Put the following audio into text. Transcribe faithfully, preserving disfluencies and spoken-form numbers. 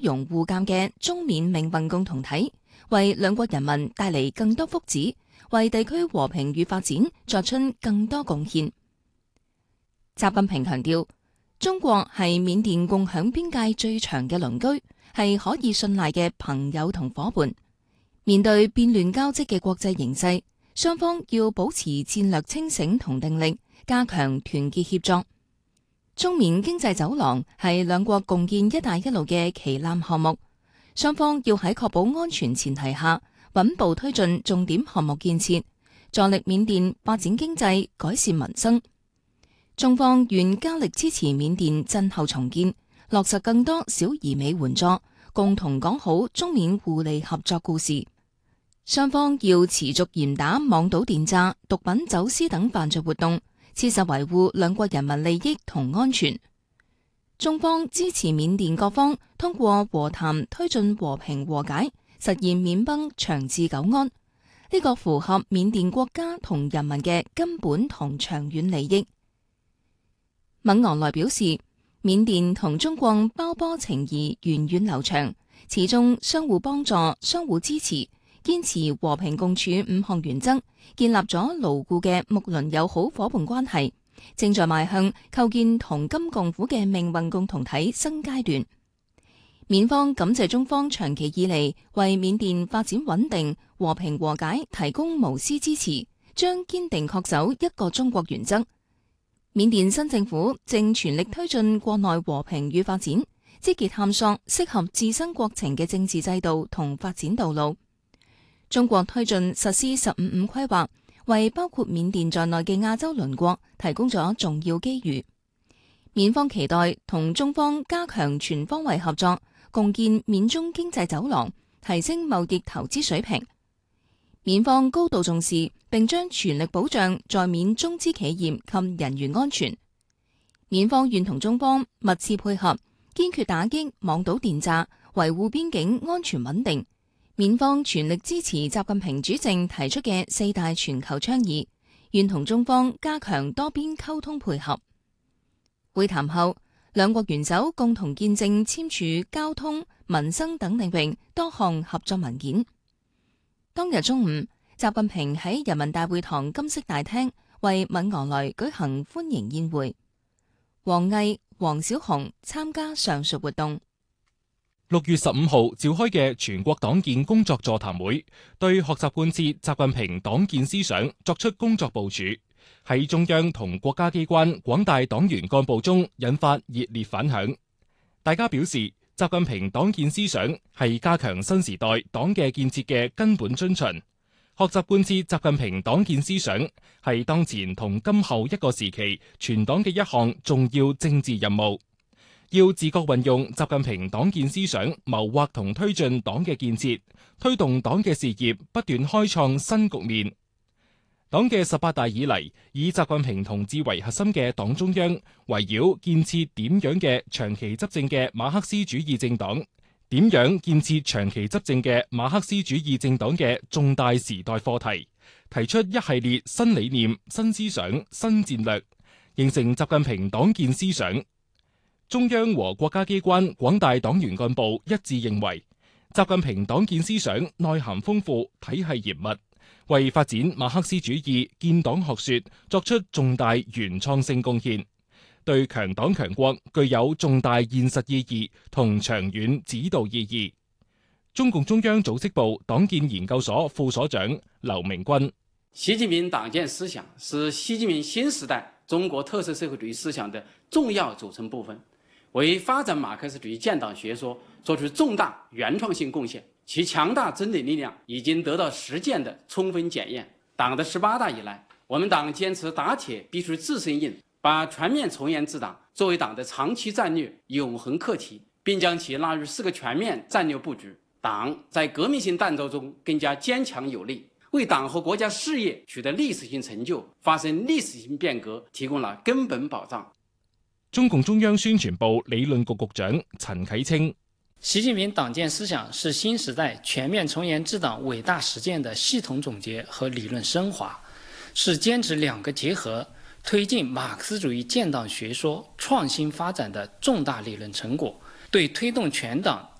容互鑒嘅中緬命運共同體，為兩國人民帶嚟更多福祉，為地區和平與發展作出更多貢獻。習近平強調，中國係緬甸共享邊界最長嘅鄰居，係可以信賴嘅朋友同夥伴。面對變亂交織嘅國際形勢，雙方要保持戰略清醒同定力，加強團結協作。中緬經濟走廊係兩國共建一帶一路嘅旗艦項目，雙方要喺確保安全前提下，穩步推進重點項目建設，助力緬甸發展經濟、改善民生。中方願加力支持緬甸震後重建，落實更多小而美援助，共同講好中緬互利合作故事。雙方要持續嚴打網賭電詐、毒品走私等犯罪活動，切實維護兩國人民利益同安全。中方支持緬甸各方通過和談推進和平和解，實現緬崩長治久安。呢個符合緬甸國家同人民嘅根本同長遠利益。敏昂萊表示，緬甸同中國胞波情誼源遠流長，始終相互幫助、相互支持，堅持和平共處五項原則，建立咗牢固嘅睦鄰友好伙伴關係，正在邁向構建同甘共苦嘅命運共同體新階段。緬方感謝中方長期以嚟為緬甸發展穩定、和平和解提供無私支持，將堅定恪守一個中國原則。緬甸新政府正全力推進國內和平與發展，積極探索適合自身國情嘅政治制度同發展道路。中國推進實施十五五規劃，為包括緬甸在內嘅亞洲鄰國提供咗重要機遇。緬方期待同中方加強全方位合作，共建緬中經濟走廊，提升貿易投資水平。緬方高度重視並將全力保障在緬中資企業及人員安全。緬方願同中方密切配合，堅決打擊網賭電詐，維護邊境安全穩定。緬方全力支持習近平主席提出嘅四大全球倡議，願同中方加強多邊溝通配合。會談後，兩國元首共同見證簽署交通、民生等領域多項合作文件。當日中午，習近平喺人民大會堂金色大廳為敏昂萊舉行歡迎宴會，王毅、黃小紅參加上述活動。 六月十五號召開嘅全國黨建工作座談會，對學習貫徹習近平黨建思想作出工作部署，喺中央同國家機關廣大黨員幹部中引發熱烈反響。大家表示，習近平黨建思想係加強新時代黨嘅建設嘅根本遵循，學習貫徹習近平黨建思想係當前同今後一個時期全黨嘅一項重要政治任務。要自覺運用習近平黨建思想，謀劃同推進黨嘅建設，推動黨嘅事業不斷開創新局面。黨嘅十八大以嚟，以習近平同志為核心嘅黨中央，圍繞建設點樣嘅長期執政嘅馬克思主義政黨，點樣建設長期執政嘅馬克思主義政黨嘅重大時代課題，提出一系列新理念、新思想、新戰略，形成習近平黨建思想。中央和國家機關廣大黨員幹部一致認為，習近平黨建思想內涵豐富、體系嚴密，為發展馬克思主義建黨學說作出重大原創性貢獻，對強黨強國具有重大現實意義同長遠指導意義。中共中央組織部黨建研究所副所長劉明君： 習近平黨建思想是習近平新時代中國特色社會主義思想的重要組成部分，為發展馬克思主義建黨學說作出重大原創性貢獻，其強大真理力量已經得到實踐的充分檢驗。黨的十八大以來，我們黨堅持打鐵必須自身硬，把全面從嚴治黨作為黨的長期戰略永恆課題，並將其納入四個全面戰略布局。黨在革命性誕造中更加堅強有力，為黨和國家事業取得歷史性成就、發生歷史性變革提供了根本保障。 中共中央宣傳部理論局局長陳啟清： 習近平黨建思想是新時代全面從嚴治黨偉大實踐的系統總結和理論升華，是堅持兩個結合，推進馬克思主義建黨學說創新發展的重大理論成果，對推動全黨